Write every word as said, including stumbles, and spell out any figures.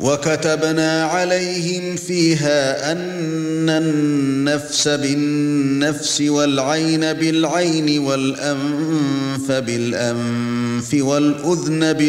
وَكَتَبْنَا عَلَيْهِمْ فِيهَا أَنَّ النَّفْسَ بِالنَّفْسِ وَالْعَيْنَ بِالْعَيْنِ وَالْأَنفَ بِالْأَنفِ وَالْأُذُنَ